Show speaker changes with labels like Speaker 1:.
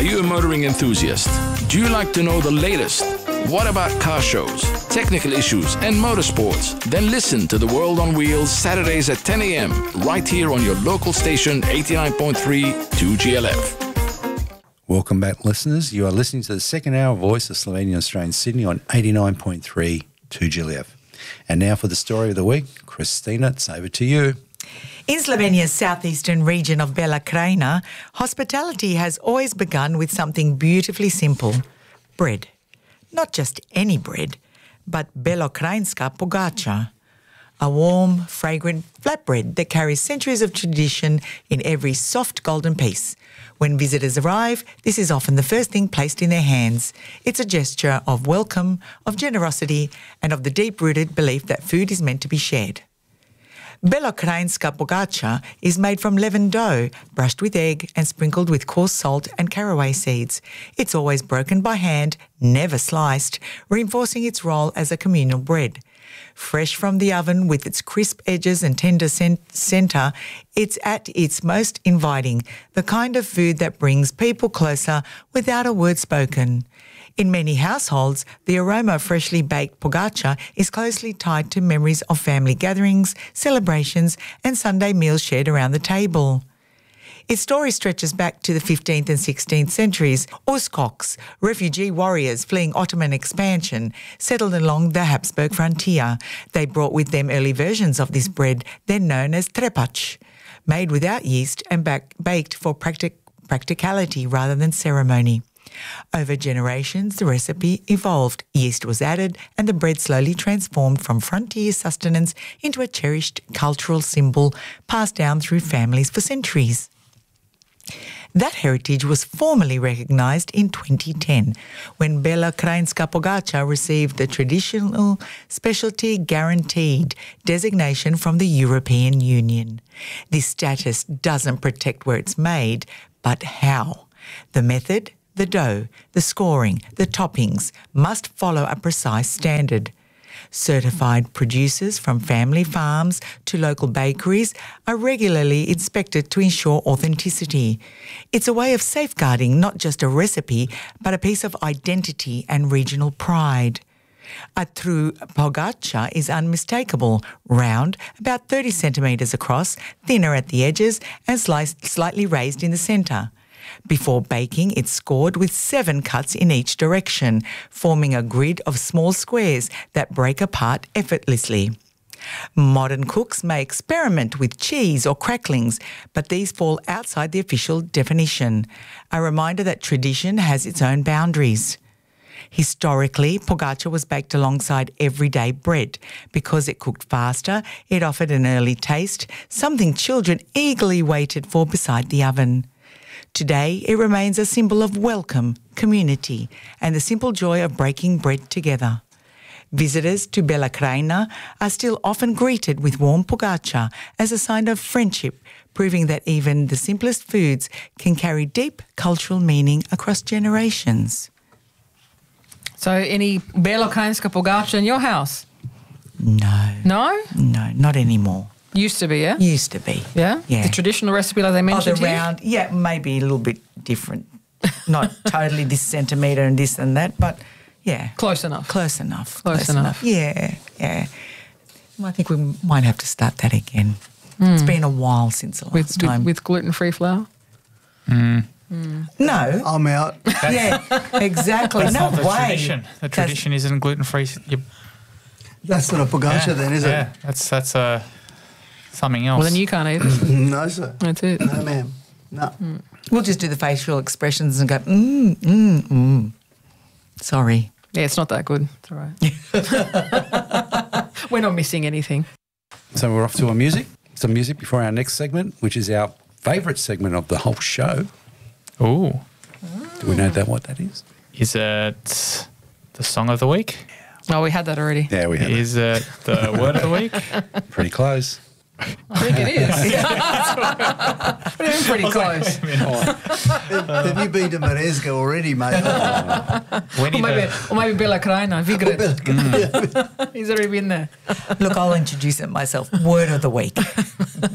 Speaker 1: Are you a motoring enthusiast? Do you like to know the latest? What about car shows, technical issues, and motorsports? Then listen to The World on Wheels Saturdays at 10 a.m. right here on your local station 89.3 2GLF.
Speaker 2: Welcome back, listeners. You are listening to the second hour Voice of Slovenian Australian Sydney on 89.3 2GLF. And now for the story of the week. Christina, it's over to you.
Speaker 3: In Slovenia's southeastern region of Bela Krajina, hospitality has always begun with something beautifully simple: bread. Not just any bread, but Belokrajinska pogača, a warm, fragrant flatbread that carries centuries of tradition in every soft golden piece. When visitors arrive, this is often the first thing placed in their hands. It's a gesture of welcome, of generosity, and of the deep-rooted belief that food is meant to be shared. Belokrajinska pogača is made from leavened dough, brushed with egg and sprinkled with coarse salt and caraway seeds. It's always broken by hand, never sliced, reinforcing its role as a communal bread. Fresh from the oven with its crisp edges and tender centre, it's at its most inviting, the kind of food that brings people closer without a word spoken. In many households, the aroma of freshly baked pogača is closely tied to memories of family gatherings, celebrations, and Sunday meals shared around the table. Its story stretches back to the 15th and 16th centuries. Uskoks, refugee warriors fleeing Ottoman expansion, settled along the Habsburg frontier. They brought with them early versions of this bread, then known as trepač, made without yeast and baked for practicality rather than ceremony. Over generations, the recipe evolved. Yeast was added and the bread slowly transformed from frontier sustenance into a cherished cultural symbol passed down through families for centuries. That heritage was formally recognised in 2010 when Belokrajinska pogača received the Traditional Specialty Guaranteed designation from the European Union. This status doesn't protect where it's made, but how. The method, the dough, the scoring, the toppings must follow a precise standard. Certified producers from family farms to local bakeries are regularly inspected to ensure authenticity. It's a way of safeguarding not just a recipe, but a piece of identity and regional pride. A true pogača is unmistakable, round, about 30 centimetres across, thinner at the edges and slightly raised in the centre. Before baking, it's scored with 7 cuts in each direction, forming a grid of small squares that break apart effortlessly. Modern cooks may experiment with cheese or cracklings, but these fall outside the official definition, a reminder that tradition has its own boundaries. Historically, pogača was baked alongside everyday bread. Because it cooked faster, it offered an early taste, something children eagerly waited for beside the oven. Today, it remains a symbol of welcome, community, and the simple joy of breaking bread together. Visitors to Bela Krajina are still often greeted with warm pogača as a sign of friendship, proving that even the simplest foods can carry deep cultural meaning across generations.
Speaker 4: So, any Belokrajinska pogača in your house?
Speaker 3: No.
Speaker 4: No?
Speaker 3: No, not anymore.
Speaker 4: Used to be, yeah?
Speaker 3: Used to be.
Speaker 4: Yeah?
Speaker 3: Yeah.
Speaker 4: The traditional recipe like they mentioned
Speaker 3: the round, yeah, maybe a little bit different. Not totally this centimetre and this and that, but yeah.
Speaker 4: Close enough.
Speaker 3: Close enough.
Speaker 4: Close enough.
Speaker 3: Yeah, yeah. Well, I think we might have to start that again. It's been a while since the last time.
Speaker 4: With gluten-free flour?
Speaker 3: No.
Speaker 5: I'm out.
Speaker 3: Yeah, exactly.
Speaker 6: That's
Speaker 3: No
Speaker 6: not the
Speaker 3: way.
Speaker 6: tradition. The tradition isn't gluten-free.
Speaker 5: That's not a pogača then, is it?
Speaker 6: Yeah, that's something else.
Speaker 4: Well, then you can't eat it.
Speaker 5: No, sir.
Speaker 4: That's it.
Speaker 5: No, ma'am. No.
Speaker 3: We'll just do the facial expressions and go, Sorry.
Speaker 4: Yeah, it's not that good. It's all right. We're not missing anything.
Speaker 2: So we're off to some music before our next segment, which is our favourite segment of the whole show.
Speaker 6: Ooh.
Speaker 2: Do we know what that is?
Speaker 6: Is it the song of the week?
Speaker 4: Oh, we had that already.
Speaker 2: Yeah, we have.
Speaker 6: Is it the word of the week?
Speaker 2: Pretty close.
Speaker 4: I think it is. What do you mean pretty close?
Speaker 5: Have you been to Marezga already, mate?
Speaker 4: Or maybe Bela Krajina, Vigret. He's already been there.
Speaker 3: Look, I'll introduce it myself. Word of the week.